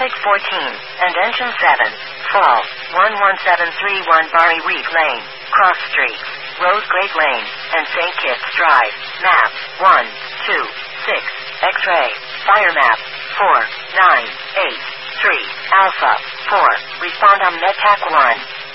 Flight 14, and Engine 7, fall, 11731 Barry Wheat Lane, Cross Street, Rose Great Lane, and St. Kitts Drive, map, 126, X-ray, fire map, 4983, Alpha, 4, respond on MedTac 1.